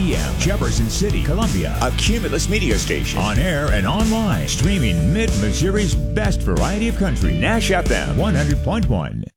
p.m. Jefferson City, Columbia. A Cumulus media station. On air and online. Streaming Mid-Missouri's best variety of country. Nash FM 100.1.